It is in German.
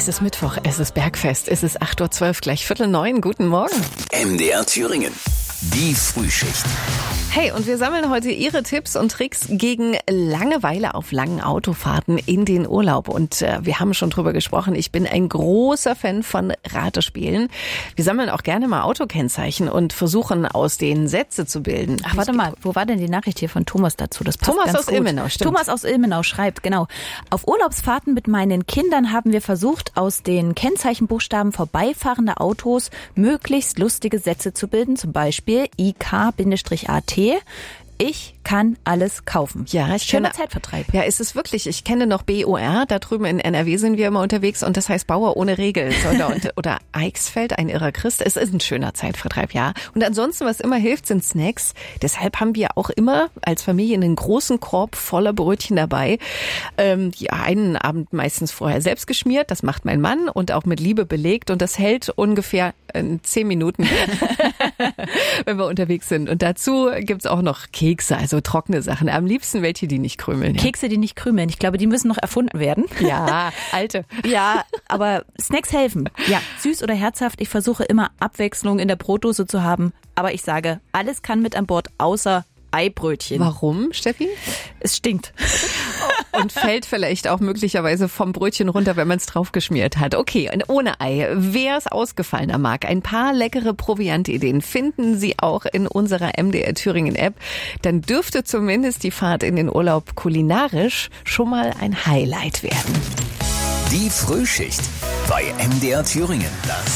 Es ist Mittwoch, es ist Bergfest, es ist 8.12 Uhr, gleich 8:45. Guten Morgen. MDR Thüringen. Die Frühschicht. Hey, und wir sammeln heute Ihre Tipps und Tricks gegen Langeweile auf langen Autofahrten in den Urlaub. Und wir haben schon drüber gesprochen, ich bin ein großer Fan von Ratespielen. Wir sammeln auch gerne mal Autokennzeichen und versuchen aus denen Sätze zu bilden. Ach, warte mal, wo war denn die Nachricht hier von Thomas dazu? Das passt Thomas ganz aus gut. Ilmenau, stimmt. Thomas aus Ilmenau schreibt, genau. Auf Urlaubsfahrten mit meinen Kindern haben wir versucht, aus den Kennzeichenbuchstaben vorbeifahrender Autos möglichst lustige Sätze zu bilden. Zum Beispiel IK-AT. Ich kann alles kaufen. Ja, ich Schöner kenne, Zeitvertreib. Ja, ist es wirklich. Ich kenne noch BOR, da drüben in NRW sind wir immer unterwegs und das heißt Bauer ohne Regel. Oder Eichsfeld, ein irrer Christ. Es ist ein schöner Zeitvertreib, ja. Und ansonsten, was immer hilft, sind Snacks. Deshalb haben wir auch immer als Familie einen großen Korb voller Brötchen dabei. Die einen Abend meistens vorher selbst geschmiert, das macht mein Mann und auch mit Liebe belegt und das hält ungefähr 10 Minuten, wenn wir unterwegs sind. Und dazu gibt's auch noch Kekse, also trockene Sachen. Am liebsten welche, die nicht krümeln. Ja. Kekse, die nicht krümeln. Ich glaube, die müssen noch erfunden werden. Ja, alte. Ja, aber Snacks helfen. Ja, süß oder herzhaft. Ich versuche immer Abwechslung in der Brotdose zu haben. Aber ich sage, alles kann mit an Bord, außer Eibrötchen. Warum, Steffi? Es stinkt. Und fällt vielleicht auch möglicherweise vom Brötchen runter, wenn man es draufgeschmiert hat. Okay, und ohne Ei. Wer es ausgefallener mag, ein paar leckere Proviantideen finden Sie auch in unserer MDR Thüringen App. Dann dürfte zumindest die Fahrt in den Urlaub kulinarisch schon mal ein Highlight werden. Die Frühschicht bei MDR Thüringen.